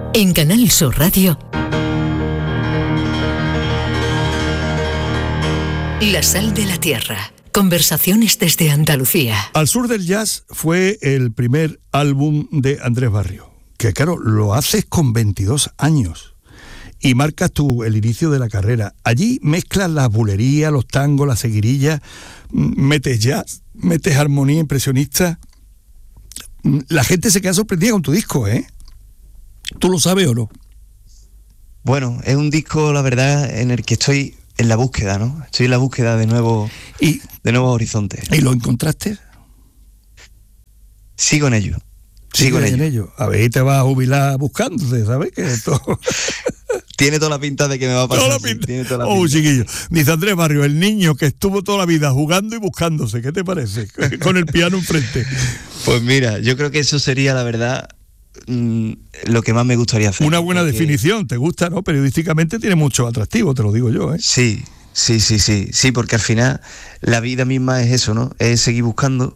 En Canal Sur Radio, La Sal de la Tierra. Conversaciones desde Andalucía. Al sur del jazz fue el primer álbum de Andrés Barrio, que claro, lo haces con 22 años y marcas el inicio de la carrera. Allí mezclas la bulería, los tangos, la seguirilla, metes jazz, metes armonía impresionista. La gente se queda sorprendida con tu disco, ¿eh? ¿Tú lo sabes o no? Bueno, es un disco, la verdad, en el que estoy en la búsqueda, ¿no? Estoy en la búsqueda de nuevos horizontes. ¿Y lo encontraste? Sigo en ello. Sigo en ello. A ver, te vas a jubilar buscándote, ¿sabes? Que esto... Tiene toda la pinta de que me va a pasar. Toda la pinta. Tiene toda la pinta. Chiquillo. Dice Andrés Barrio, el niño que estuvo toda la vida jugando y buscándose. ¿Qué te parece? Con el piano enfrente. Pues mira, yo creo que eso sería, la verdad, lo que más me gustaría hacer. Una buena definición, te gusta, ¿no? Periodísticamente tiene mucho atractivo, te lo digo yo, ¿eh? Sí, porque al final la vida misma es eso, ¿no? Es seguir buscando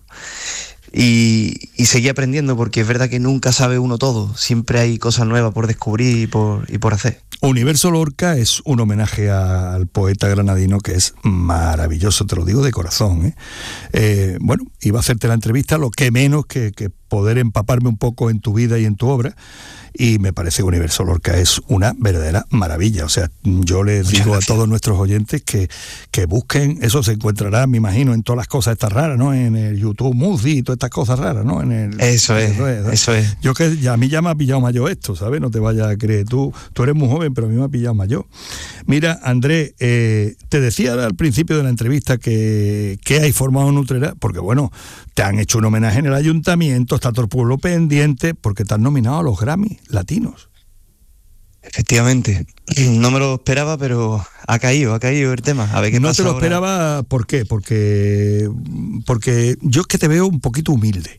y seguir aprendiendo, porque es verdad que nunca sabe uno todo, siempre hay cosas nuevas por descubrir y por hacer. Universo Lorca es un homenaje al poeta granadino que es maravilloso, te lo digo de corazón, ¿eh? Bueno, iba a hacerte la entrevista, lo que menos que poder empaparme un poco en tu vida y en tu obra, y me parece que Universo Lorca es una verdadera maravilla. O sea, yo les digo a todos nuestros oyentes que busquen, eso se encontrará, me imagino, en todas las cosas estas raras, ¿no? En el YouTube Music y todas estas cosas raras, ¿no? Eso es. Yo que a mí ya me ha pillado mayor esto, ¿sabes? No te vayas a creer, tú eres muy joven, pero a mí me ha pillado mayor. Mira, Andrés, te decía al principio de la entrevista que hay formado en Utrera, porque bueno, te han hecho un homenaje en el ayuntamiento, está todo el pueblo pendiente, porque te han nominado a los Grammy latinos. Efectivamente, no me lo esperaba, pero ha caído el tema. A ver qué pasa. No te lo esperaba, ¿por qué? Porque yo es que te veo un poquito humilde.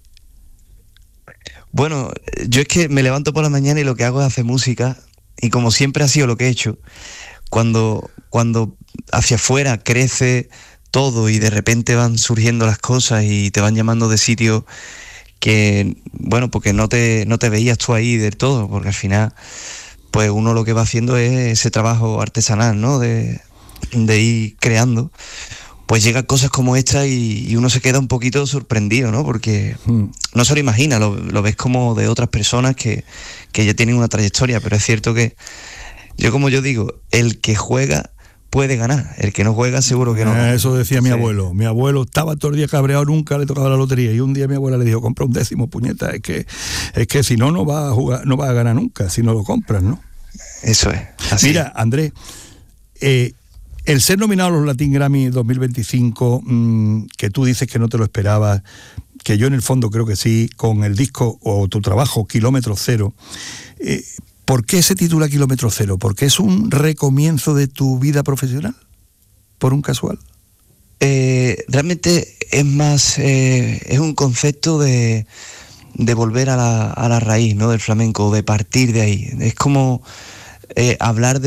Bueno, yo es que me levanto por la mañana y lo que hago es hacer música, y como siempre ha sido lo que he hecho, cuando hacia afuera crece todo y de repente van surgiendo las cosas y te van llamando de sitios que, bueno, porque no te veías tú ahí del todo, porque al final pues uno lo que va haciendo es ese trabajo artesanal, ¿no? De ir creando, pues llegan cosas como esta y uno se queda un poquito sorprendido, ¿no? Porque no se lo imagina, lo ves como de otras personas que ya tienen una trayectoria, pero es cierto que como yo digo, el que juega puede ganar, el que no juega seguro que no. Eso decía mi abuelo. Mi abuelo estaba todo el día cabreado, nunca le tocaba la lotería, y un día mi abuela le dijo, compra un décimo, puñeta, es que si no vas a jugar, no vas a ganar nunca, si no lo compras, ¿no? Eso es. Así. Mira, Andrés, el ser nominado a los Latin Grammy 2025, que tú dices que no te lo esperabas, que yo en el fondo creo que sí, con el disco o tu trabajo Kilómetro Cero, ¿por qué se titula Kilómetro Cero? ¿Porque es un recomienzo de tu vida profesional? ¿Por un casual? Realmente es más, es un concepto de volver a la raíz, ¿no? Del flamenco, de partir de ahí. Es como hablar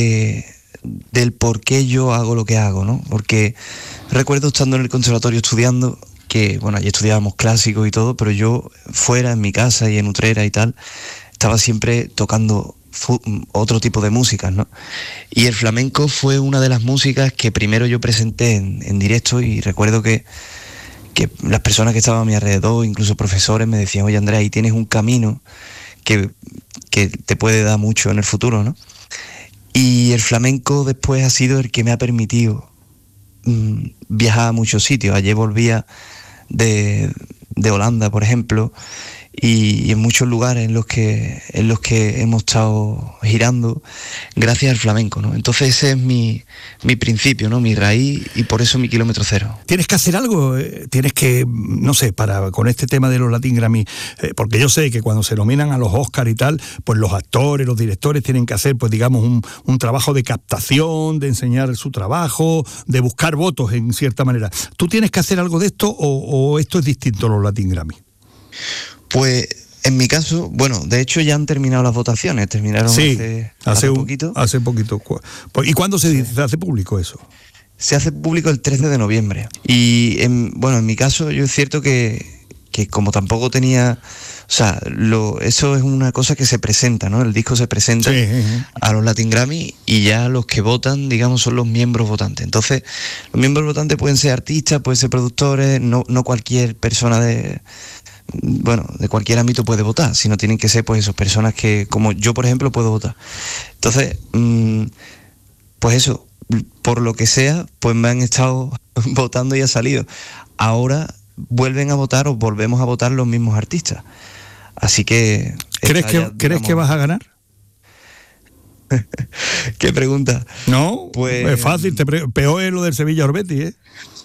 del por qué yo hago lo que hago, ¿no? Porque recuerdo estando en el conservatorio estudiando, que bueno, allí estudiábamos clásicos y todo, pero yo fuera, en mi casa y en Utrera y tal, estaba siempre tocando otro tipo de músicas, ¿no? Y el flamenco fue una de las músicas que primero yo presenté en directo, y recuerdo que las personas que estaban a mi alrededor, incluso profesores, me decían, oye Andrés, ahí tienes un camino que te puede dar mucho en el futuro, ¿no? Y el flamenco después ha sido el que me ha permitido viajar a muchos sitios. Ayer volvía de Holanda, por ejemplo, y en muchos lugares en los que hemos estado girando gracias al flamenco, ¿no? Entonces ese es mi principio, ¿no? Mi raíz, y por eso mi Kilómetro Cero. Tienes que hacer algo, tienes que, no sé, con este tema de los Latin Grammy, porque yo sé que cuando se nominan a los Oscar y tal, pues los actores, los directores tienen que hacer, pues digamos, un trabajo de captación, de enseñar su trabajo, de buscar votos en cierta manera. ¿Tú tienes que hacer algo de esto o esto es distinto a los Latin Grammy? Pues en mi caso, bueno, de hecho ya han terminado las votaciones, terminaron hace poquito. Hace poquito. ¿Y cuándo se hace público eso? Se hace público el 13 de noviembre. Y en mi caso, yo es cierto que como tampoco tenía... O sea, eso es una cosa que se presenta, ¿no? El disco se presenta a los Latin Grammy y ya los que votan, digamos, son los miembros votantes. Entonces, los miembros votantes pueden ser artistas, pueden ser productores, no cualquier persona de cualquier ámbito puede votar, sino tienen que ser, pues, esas personas que, como yo, por ejemplo, puedo votar. Entonces, pues eso, por lo que sea, pues me han estado votando y ha salido. Ahora vuelven a votar o volvemos a votar los mismos artistas. Así que... ¿Crees que vas a ganar? ¿Qué pregunta? No, pues es fácil, peor es lo del Sevilla Orbetti, ¿eh?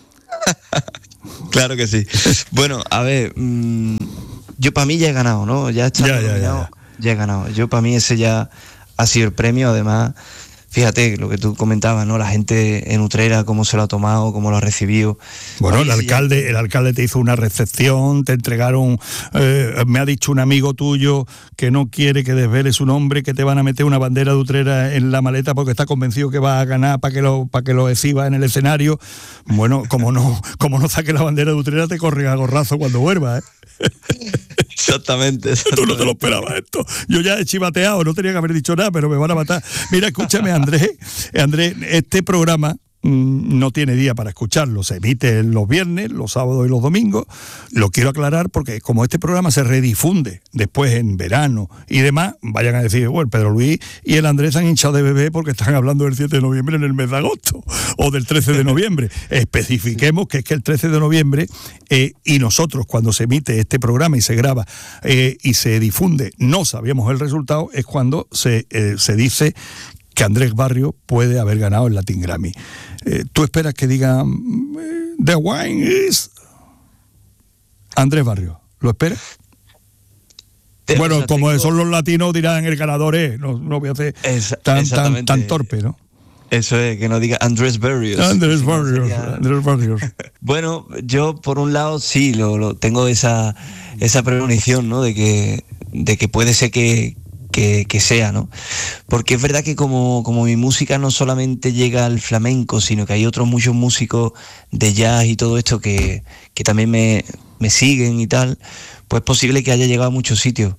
Claro que sí. Bueno, a ver, yo para mí ya he ganado, ¿no? Ya he ganado. Yo para mí ese ya ha sido el premio, además... Fíjate lo que tú comentabas, ¿no? La gente en Utrera, cómo se lo ha tomado, cómo lo ha recibido. Bueno, el alcalde te hizo una recepción, te entregaron, me ha dicho un amigo tuyo que no quiere que desvele su nombre, que te van a meter una bandera de Utrera en la maleta porque está convencido que vas a ganar para que lo exhiba en el escenario. Bueno, como no saques la bandera de Utrera, te corren a gorrazo cuando vuelvas, ¿eh? Exactamente. Tú no te lo esperabas esto. Yo ya he chivateado, no tenía que haber dicho nada, pero me van a matar. Mira, escúchame, Andrés, este programa no tiene día para escucharlo, se emite los viernes, los sábados y los domingos. Lo quiero aclarar porque como este programa se redifunde después en verano y demás, vayan a decir, bueno, Pedro Luis y el Andrés han hinchado de bebé porque están hablando del 7 de noviembre en el mes de agosto o del 13 de noviembre. Especifiquemos que es que el 13 de noviembre y nosotros cuando se emite este programa y se graba y se difunde, no sabíamos el resultado, es cuando se dice que Andrés Barrio puede haber ganado el Latin Grammy. ¿Tú esperas que digan The Wine is Andrés Barrio? ¿Lo esperas? Bueno, como son los latinos dirán el ganador es, no voy a hacer tan torpe, ¿no? Eso es, que no diga Andrés Barrios. Andrés Barrios. Bueno, yo por un lado sí, lo tengo esa premonición, ¿no? De que puede ser que sea, ¿no? Porque es verdad que como mi música no solamente llega al flamenco, sino que hay otros muchos músicos de jazz y todo esto que también me siguen y tal, pues es posible que haya llegado a muchos sitios.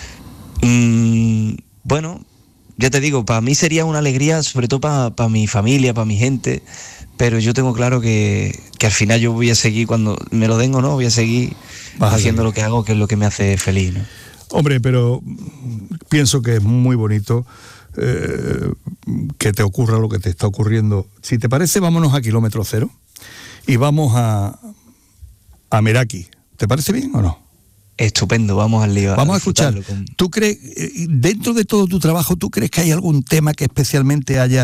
Bueno, ya te digo, para mí sería una alegría, sobre todo para mi familia, para mi gente, pero yo tengo claro que al final yo voy a seguir, cuando me lo den o no, voy a seguir haciendo lo que hago, que es lo que me hace feliz, ¿no? Hombre, pero pienso que es muy bonito que te ocurra lo que te está ocurriendo. Si te parece, vámonos a kilómetro cero y vamos a Meraki. ¿Te parece bien o no? Estupendo, vamos al lío. Vamos a escuchar. ¿Tú crees, dentro de todo tu trabajo, tú crees que hay algún tema que especialmente haya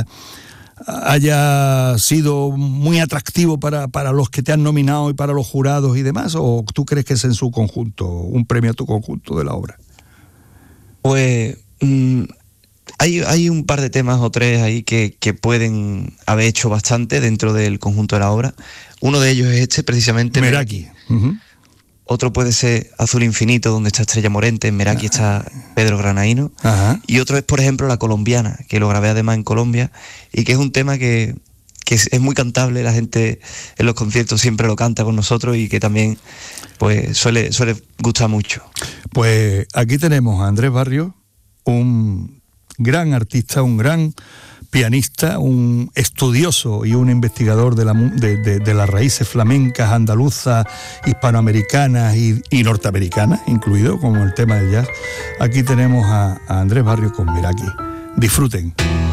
sido muy atractivo para los que te han nominado y para los jurados y demás, o tú crees que es en su conjunto, un premio a tu conjunto de la obra? Pues hay un par de temas o tres ahí que pueden haber hecho bastante dentro del conjunto de la obra. Uno de ellos es este, precisamente, Meraki. Uh-huh. Otro puede ser Azul Infinito, donde está Estrella Morente. En Meraki está Pedro Granaíno. Ajá. Y otro es, por ejemplo, La Colombiana, que lo grabé además en Colombia, y que es un tema que es muy cantable. La gente en los conciertos siempre lo canta con nosotros y que también pues suele gustar mucho. Pues aquí tenemos a Andrés Barrio, un gran artista, un gran pianista, un estudioso y un investigador de las raíces flamencas, andaluzas, hispanoamericanas y norteamericanas, incluido como el tema del jazz. Aquí tenemos a Andrés Barrio con Meraki. Disfruten.